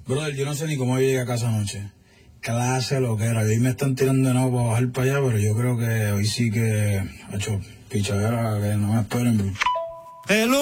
Brother, yo no sé ni cómo llegué a casa anoche. Clase lo que era. Hoy me están tirando de nuevo para bajar para allá, pero yo creo que hoy sí que ha hecho pichadera, que no me esperen.